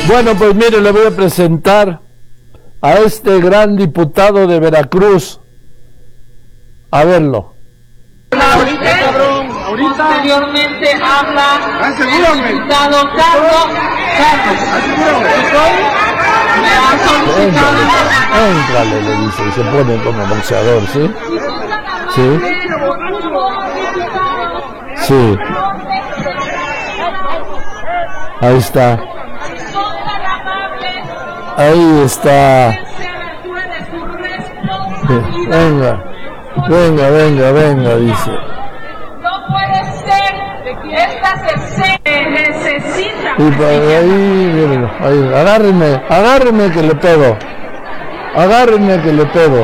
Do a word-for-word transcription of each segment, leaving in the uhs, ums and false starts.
Bueno, pues mire, le voy a presentar a este gran diputado de Veracruz. A verlo. Ahorita, cabrón, ahorita. Posteriormente habla el diputado Carlos Carlos. Me ha solicitado. Éntrale, le dice, y se pone como boxeador, ¿sí? Sí. Sí. Ahí está. Ahí está. Sí. Venga. Venga, venga, venga, dice. No puede ser, esta se necesita. Y por ahí, mírenlo, ahí, agárrenme, agárrenme que le pego. Agárrenme que le pego.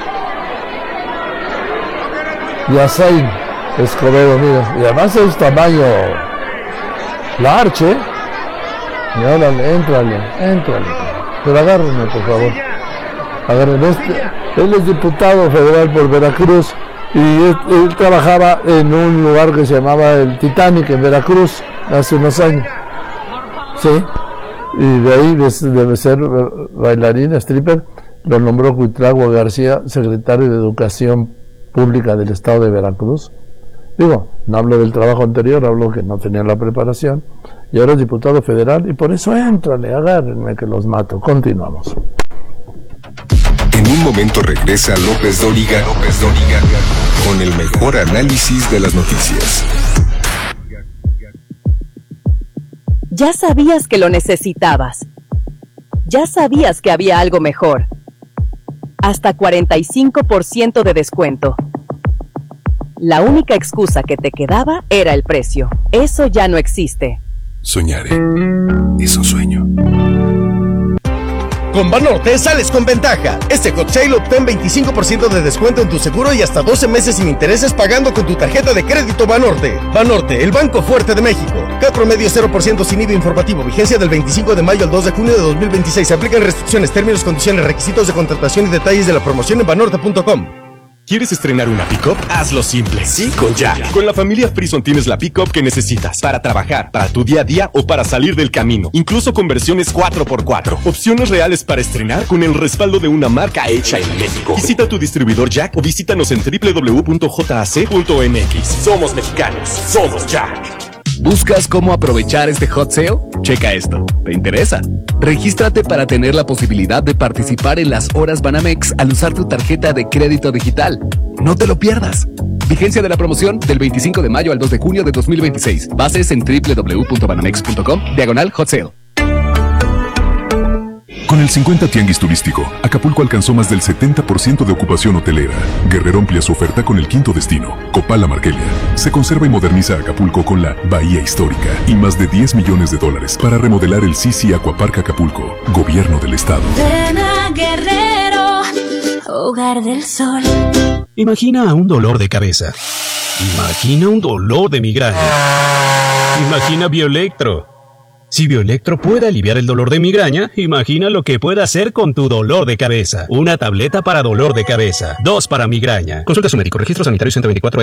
Yasain Escobedo, mira, y además es tamaño large, ¿eh? Y ahora, éntrale, éntrale. Pero agárrenme, por favor. Agárrenme, este, él es diputado federal por Veracruz y él, él trabajaba en un lugar que se llamaba el Titanic en Veracruz hace unos años. Sí, y de ahí debe ser bailarín, stripper, lo nombró Cuitlagua García, secretario de Educación Pública del Estado de Veracruz. Digo, no hablo del trabajo anterior, hablo que no tenía la preparación, y ahora es diputado federal, y por eso éntrale, agárrenme que los mato. Continuamos. En un momento regresa López Dóriga, López Dóriga, con el mejor análisis de las noticias. Ya sabías que lo necesitabas. Ya sabías que había algo mejor. Hasta cuarenta y cinco por ciento de descuento. La única excusa que te quedaba era el precio. Eso ya no existe. Soñaré. Es un sueño. Con Banorte sales con ventaja. Este Hot Sale obtén veinticinco por ciento de descuento en tu seguro y hasta doce meses sin intereses pagando con tu tarjeta de crédito Banorte. Banorte, el banco fuerte de México. C A T promedio cero por ciento sin I V A informativo. Vigencia del veinticinco de mayo al dos de junio de dos mil veintiséis. Se aplican restricciones, términos, condiciones, requisitos de contratación y detalles de la promoción en banorte punto com. ¿Quieres estrenar una pick-up? Hazlo simple. Sí, con Jack. Con la familia Frison tienes la pick-up que necesitas para trabajar, para tu día a día o para salir del camino. Incluso con versiones cuatro por cuatro. Opciones reales para estrenar con el respaldo de una marca hecha en México. Visita tu distribuidor Jack o visítanos en doble u doble u doble u punto j a c punto m x. Somos mexicanos. Somos Jack. ¿Buscas cómo aprovechar este hot sale? Checa esto. ¿Te interesa? Regístrate para tener la posibilidad de participar en las horas Banamex al usar tu tarjeta de crédito digital. No te lo pierdas. Vigencia de la promoción del veinticinco de mayo al dos de junio de dos mil veintiséis. Bases en doble u doble u doble u punto banamex punto com, diagonal hot sale. Con el cincuenta Tianguis Turístico, Acapulco alcanzó más del setenta por ciento de ocupación hotelera. Guerrero amplia su oferta con el quinto destino, Copala Marquelia. Se conserva y moderniza Acapulco con la Bahía Histórica y más de diez millones de dólares para remodelar el Sisi Aquapark Acapulco, Gobierno del Estado. Ven a Guerrero, hogar del sol. Imagina un dolor de cabeza. Imagina un dolor de migraña. Imagina Bioelectro. Si Bioelectro puede aliviar el dolor de migraña, imagina lo que puede hacer con tu dolor de cabeza. Una tableta para dolor de cabeza, dos para migraña. Consulta a su médico. Registro sanitario ciento veinticuatro